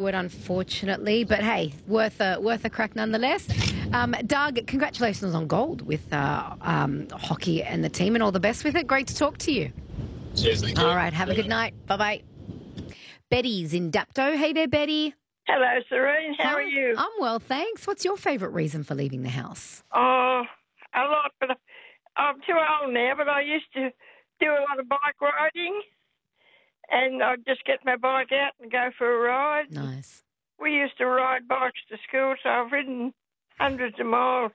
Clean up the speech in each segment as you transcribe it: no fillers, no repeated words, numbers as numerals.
would, unfortunately. But hey, worth a crack nonetheless. Doug, congratulations on gold with hockey and the team, and all the best with it. Great to talk to you. Cheers, thank you. All right, have a good night. Bye-bye. Betty's in Dapto. Hey there, Betty. Hello, Serene. How are you? I'm well, thanks. What's your favourite reason for leaving the house? Oh, a lot, but I'm too old now, but I used to do a lot of bike riding, and I'd just get my bike out and go for a ride. Nice. We used to ride bikes to school, so I've ridden hundreds of miles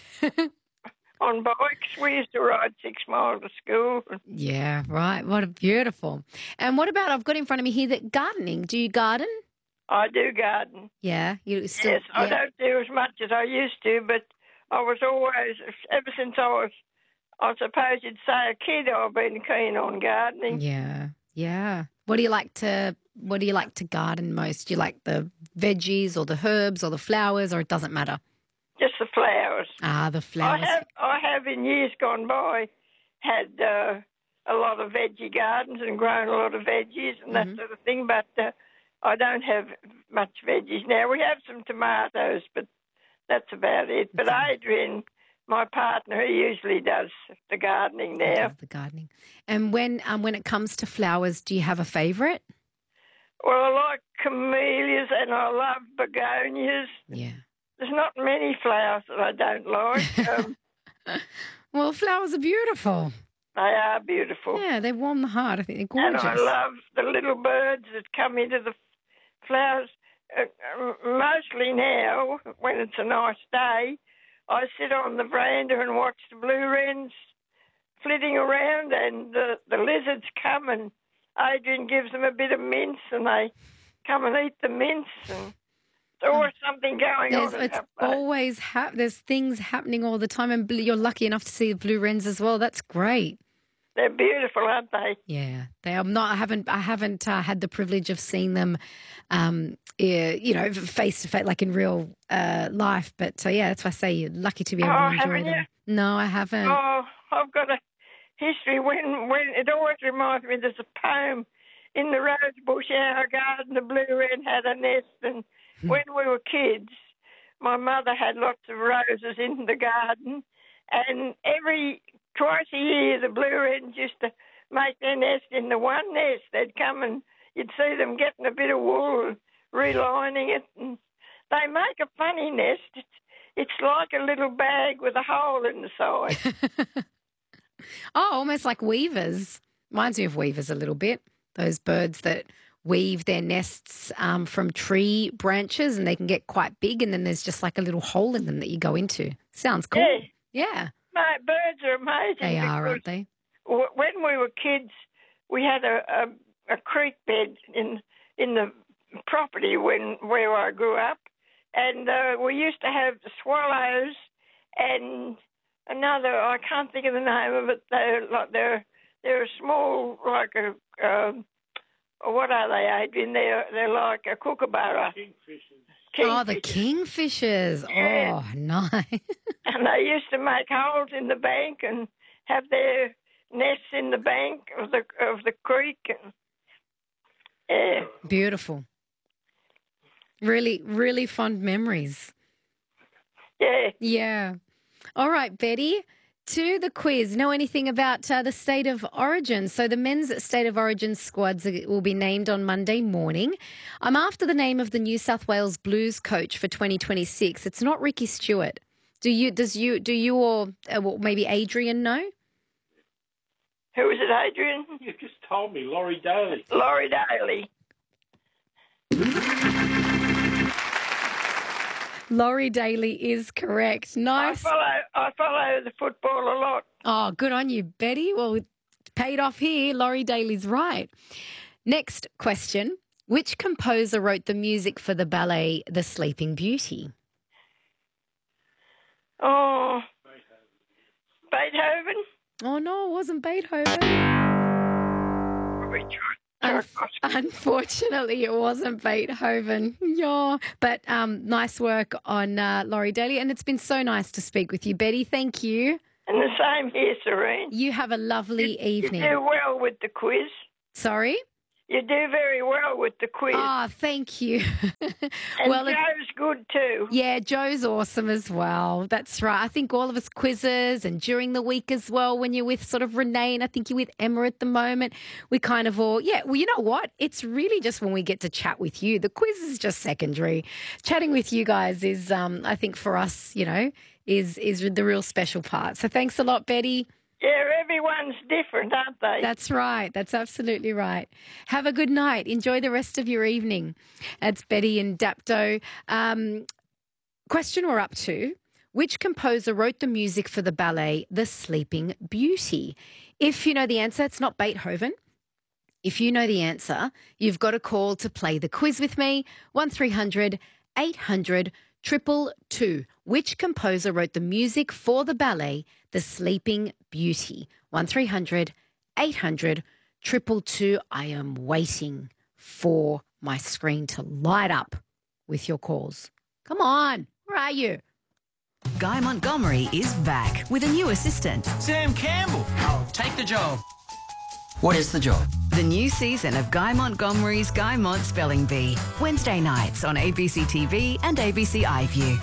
on bikes. We used to ride 6 miles to school. Yeah, right. What a beautiful. And what about, I've got in front of me here, that gardening. Do you garden? I do garden. Yeah, you still. Yes, I don't do as much as I used to, but I was always, ever since I suppose you'd say a kid, I've been keen on gardening. Yeah. What do you like to garden most? Do you like the veggies or the herbs or the flowers, or it doesn't matter? Just the flowers. Ah, the flowers. I have in years gone by had a lot of veggie gardens and grown a lot of veggies and that sort of thing, but I don't have much veggies now. We have some tomatoes, but that's about it. But Adrian, my partner, he usually does the gardening now. He does the gardening. And when it comes to flowers, do you have a favourite? Well, I like camellias and I love begonias. Yeah. There's not many flowers that I don't like. Well, flowers are beautiful. They are beautiful. Yeah, they warm the heart. I think they're gorgeous. And I love the little birds that come into the flowers. Mostly now, when it's a nice day, I sit on the veranda and watch the blue wrens flitting around, and the lizards come, and Adrian gives them a bit of mince, and they come and eat the mince, and there's always something going on. There's things happening all the time, and you're lucky enough to see the blue wrens as well. That's great. They're beautiful, aren't they? Yeah, they are. I haven't had the privilege of seeing them, face to face, like in real life. But yeah, that's why I say you're lucky to be able to enjoy them. No, I haven't. Oh, I've got a history. When it always reminds me. There's a poem in the rose bush, our garden, the blue wren had a nest, and when we were kids, my mother had lots of roses in the garden, and twice a year, the blue wrens used to make their nest in the one nest. They'd come and you'd see them getting a bit of wool and relining it. And they make a funny nest. It's like a little bag with a hole in the side. Oh, almost like weavers. Reminds me of weavers a little bit. Those birds that weave their nests from tree branches, and they can get quite big, and then there's just like a little hole in them that you go into. Sounds cool. Yeah. Mate, birds are amazing. They are, aren't they? When we were kids, we had a creek bed in the property where I grew up, and we used to have the swallows and another. I can't think of the name of it. They're a small, like a what are they, Adrian? They're like a kookaburra. Oh, the kingfishers. Yeah. Oh, nice. And they used to make holes in the bank and have their nests in the bank of the creek. Beautiful. Really, really fond memories. Yeah. Yeah. All right, Betty, to the quiz. Know anything about the State of Origin? So the men's State of Origin squads will be named on Monday morning. I'm after the name of the New South Wales Blues coach for 2026. It's not Ricky Stewart. Do you or maybe Adrian know? Who is it, Adrian? You just told me, Laurie Daly. Laurie Daly. Laurie Daly is correct. Nice. I follow the football a lot. Oh, good on you, Betty. Well, it paid off here. Laurie Daly's right. Next question. Which composer wrote the music for the ballet The Sleeping Beauty? Oh, Beethoven? Oh, no, it wasn't Beethoven. Unfortunately, it wasn't Beethoven. Yeah. But nice work on Laurie Daly. And it's been so nice to speak with you, Betty. Thank you. And the same here, Serene. You have a lovely evening. You do well with the quiz. Sorry? You do very well with the quiz. Oh, thank you. And well, Joe's good too. yeah, Joe's awesome as well. That's right. I think all of us quizzes and during the week as well, when you're with sort of Renee and I think you're with Emma at the moment, we kind of all, well, you know what? It's really just when we get to chat with you. The quiz is just secondary. Chatting with you guys is, I think for us, is the real special part. So thanks a lot, Betty. Yeah, everyone's different, aren't they? That's right. That's absolutely right. Have a good night. Enjoy the rest of your evening. That's Betty and Dapto. Question we're up to. Which composer wrote the music for the ballet The Sleeping Beauty? If you know the answer, it's not Beethoven. If you know the answer, you've got a call to play the quiz with me, 1300 800 222. Which composer wrote the music for the ballet The Sleeping Beauty? 1300 800 222. I am waiting for my screen to light up with your calls. Come on, where are you? Guy Montgomery is back with a new assistant. Sam Campbell. I'll take the job. What is the job? The new season of Guy Montgomery's Guy Mont Spelling Bee. Wednesday nights on ABC TV and ABC iView.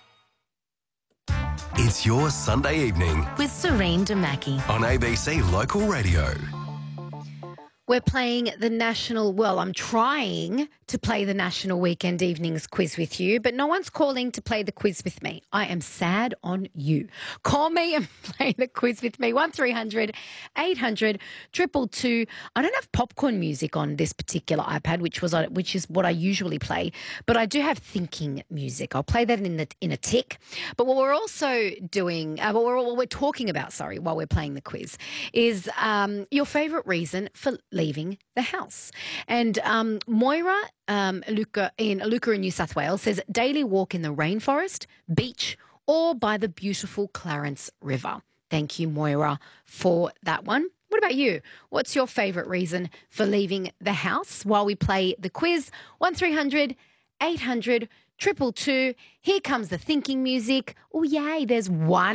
It's your Sunday evening With Serene Damaki. on ABC Local Radio. We're playing the national, well, I'm trying to play the National Weekend Evenings quiz with you, but no one's calling to play the quiz with me. I am sad on you. Call me and play the quiz with me. 1300 800 222. I don't have popcorn music on this particular iPad, which is what I usually play, but I do have thinking music. I'll play that in a tick. But what we're also doing, what we're talking about, while we're playing the quiz, is your favourite reason for leaving the house. And Moira Luca in New South Wales says daily walk in the rainforest, beach, or by the beautiful Clarence River. Thank you, Moira, for that one. What about you? What's your favourite reason for leaving the house? While we play the quiz, 1300 800 222. Here comes the thinking music. Oh, yay, there's one.